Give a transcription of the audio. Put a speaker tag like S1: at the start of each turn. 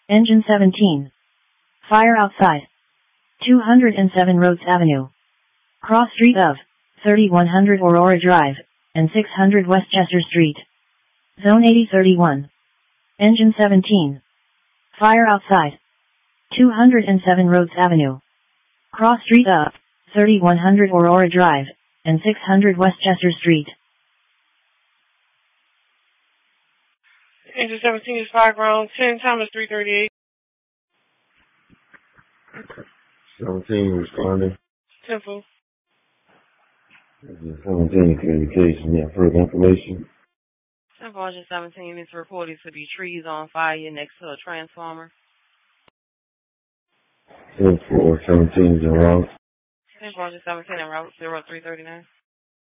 S1: Engine 17. Fire outside. 207 Rhodes Avenue. Cross street of 3100 Aurora Drive and 600 Westchester Street. Zone 8031. Engine 17. Fire outside. 207 Rhodes Avenue. Cross street of 3100 Aurora Drive and 600 Westchester Street.
S2: Engine 17 is fire ground. 10, time is 3:38.
S3: 17 responding.
S2: 10-4.
S3: Engine 17 communication. Yeah, further information.
S4: Engine 17 is reported to be trees on fire next to a transformer.
S3: 10-4, 17 is en route.
S4: Engine 17 en route 0339.